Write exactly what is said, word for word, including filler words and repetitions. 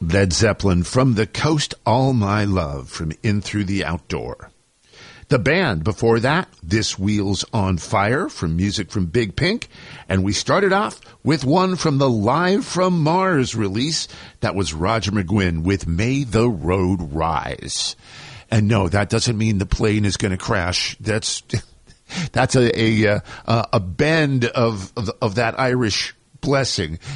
Led Zeppelin, From the Coast All My Love, from In Through the Outdoor. The band before that, This Wheel's on Fire, from music from Big Pink. And we started off with one from the Live from Mars release. That was Roger McGuinn with May the Road Rise. And no, that doesn't mean the plane is going to crash. That's that's a a, a, a bend of, of of that Irish blessing.